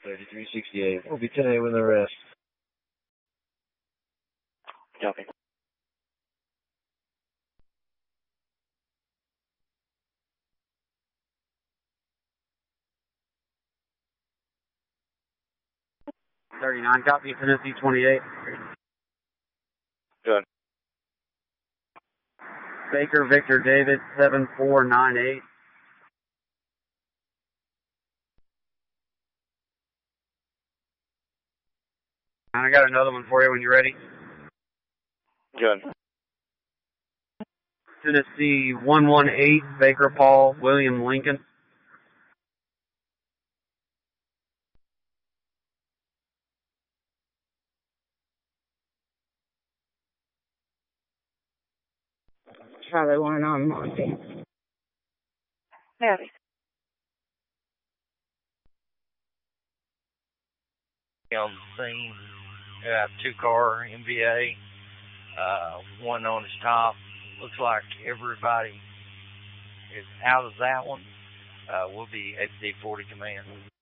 3368. We'll be 10-8 with the rest. Copy. Copy, Tennessee 28. Good. Baker Victor David 7498. And I got another one for you when you're ready. Good. Tennessee 118, Baker Paul William Lincoln. Charlie 1 on Monty. Howdy. On the scene, we have 2-car MVA, one on its top. Looks like everybody is out of that one. We'll be at D40 command.